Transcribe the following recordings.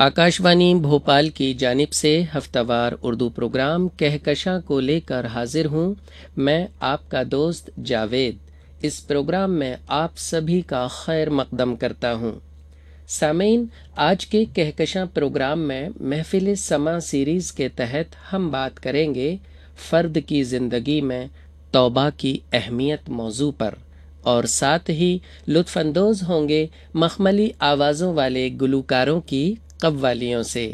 آکاشوانی بھوپال کی جانب سے ہفتہ وار اردو پروگرام کہکشاں کو لے کر حاضر ہوں۔ میں آپ کا دوست جاوید اس پروگرام میں آپ سبھی کا خیر مقدم کرتا ہوں۔ سامعین، آج کے کہکشاں پروگرام میں محفل سما سیریز کے تحت ہم بات کریں گے فرد کی زندگی میں توبہ کی اہمیت موضوع پر، اور ساتھ ہی لطف اندوز ہوں گے مخملی آوازوں والے گلوکاروں کی قوالیوں سے۔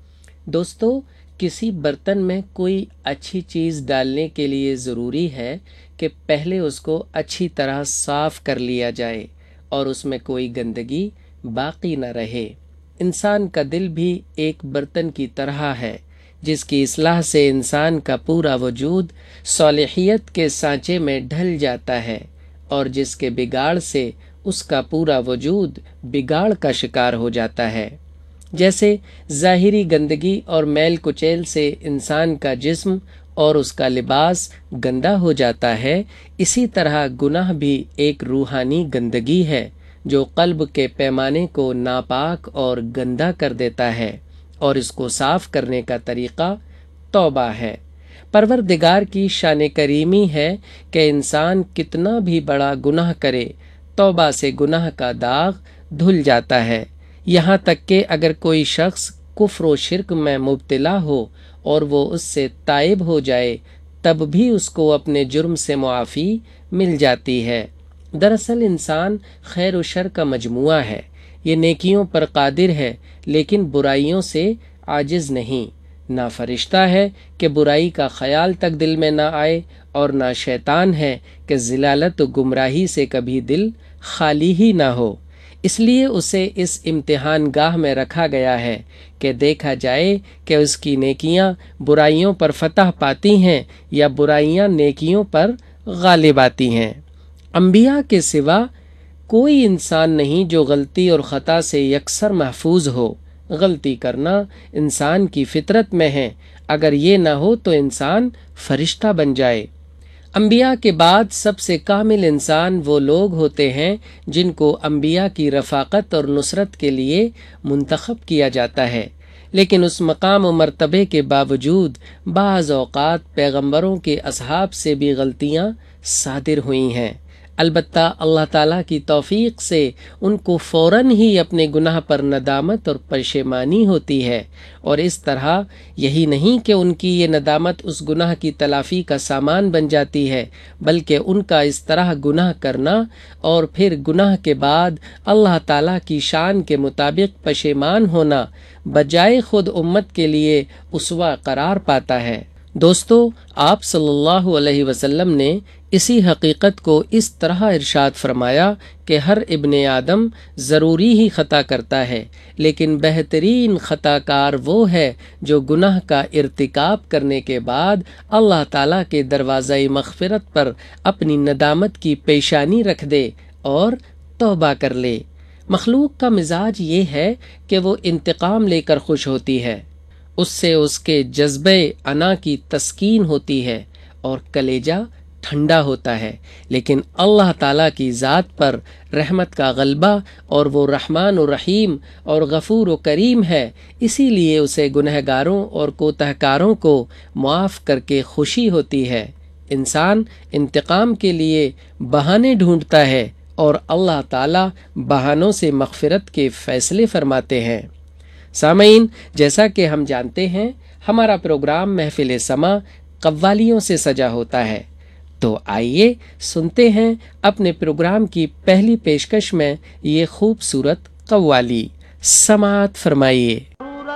دوستو، کسی برتن میں کوئی اچھی چیز ڈالنے کے لیے ضروری ہے کہ پہلے اس کو اچھی طرح صاف کر لیا جائے اور اس میں کوئی گندگی باقی نہ رہے۔ انسان کا دل بھی ایک برتن کی طرح ہے جس کی اصلاح سے انسان کا پورا وجود صالحیت کے سانچے میں ڈھل جاتا ہے، اور جس کے بگاڑ سے اس کا پورا وجود بگاڑ کا شکار ہو جاتا ہے۔ جیسے ظاہری گندگی اور میل کچیل سے انسان کا جسم اور اس کا لباس گندا ہو جاتا ہے، اسی طرح گناہ بھی ایک روحانی گندگی ہے جو قلب کے پیمانے کو ناپاک اور گندا کر دیتا ہے، اور اس کو صاف کرنے کا طریقہ توبہ ہے۔ پروردگار کی شان کریمی ہے کہ انسان کتنا بھی بڑا گناہ کرے، توبہ سے گناہ کا داغ دھل جاتا ہے۔ یہاں تک کہ اگر کوئی شخص کفر و شرک میں مبتلا ہو اور وہ اس سے تائب ہو جائے، تب بھی اس کو اپنے جرم سے معافی مل جاتی ہے۔ دراصل انسان خیر و شر کا مجموعہ ہے۔ یہ نیکیوں پر قادر ہے لیکن برائیوں سے عاجز نہیں۔ نہ فرشتہ ہے کہ برائی کا خیال تک دل میں نہ آئے، اور نہ شیطان ہے کہ ضلالت و گمراہی سے کبھی دل خالی ہی نہ ہو۔ اس لیے اسے اس امتحان گاہ میں رکھا گیا ہے کہ دیکھا جائے کہ اس کی نیکیاں برائیوں پر فتح پاتی ہیں یا برائیاں نیکیوں پر غالب آتی ہیں۔ انبیاء کے سوا کوئی انسان نہیں جو غلطی اور خطا سے یکسر محفوظ ہو۔ غلطی کرنا انسان کی فطرت میں ہے، اگر یہ نہ ہو تو انسان فرشتہ بن جائے۔ انبیاء کے بعد سب سے کامل انسان وہ لوگ ہوتے ہیں جن کو انبیاء کی رفاقت اور نصرت کے لیے منتخب کیا جاتا ہے، لیکن اس مقام و مرتبے کے باوجود بعض اوقات پیغمبروں کے اصحاب سے بھی غلطیاں صادر ہوئی ہیں۔ البتہ اللہ تعالیٰ کی توفیق سے ان کو فوراً ہی اپنے گناہ پر ندامت اور پشیمانی ہوتی ہے، اور اس طرح یہی نہیں کہ ان کی یہ ندامت اس گناہ کی تلافی کا سامان بن جاتی ہے، بلکہ ان کا اس طرح گناہ کرنا اور پھر گناہ کے بعد اللہ تعالیٰ کی شان کے مطابق پشیمان ہونا بجائے خود امت کے لیے اسوہ قرار پاتا ہے۔ دوستو، آپ صلی اللہ علیہ وسلم نے اسی حقیقت کو اس طرح ارشاد فرمایا کہ ہر ابن آدم ضروری ہی خطا کرتا ہے، لیکن بہترین خطا کار وہ ہے جو گناہ کا ارتکاب کرنے کے بعد اللہ تعالیٰ کے دروازہ مغفرت پر اپنی ندامت کی پیشانی رکھ دے اور توبہ کر لے۔ مخلوق کا مزاج یہ ہے کہ وہ انتقام لے کر خوش ہوتی ہے، اس سے اس کے جذبے انا کی تسکین ہوتی ہے اور کلیجہ ٹھنڈا ہوتا ہے، لیکن اللہ تعالیٰ کی ذات پر رحمت کا غلبہ، اور وہ رحمان و رحیم اور غفور و کریم ہے، اسی لیے اسے گنہگاروں اور کوتاہکاروں کو معاف کر کے خوشی ہوتی ہے۔ انسان انتقام کے لیے بہانے ڈھونڈتا ہے اور اللہ تعالیٰ بہانوں سے مغفرت کے فیصلے فرماتے ہیں۔ سامعین، جیسا کہ ہم جانتے ہیں ہمارا پروگرام محفل سما قوالیوں سے سجا ہوتا ہے، تو آئیے سنتے ہیں اپنے پروگرام کی پہلی پیشکش میں یہ خوبصورت قوالی۔ سماعت فرمائیے۔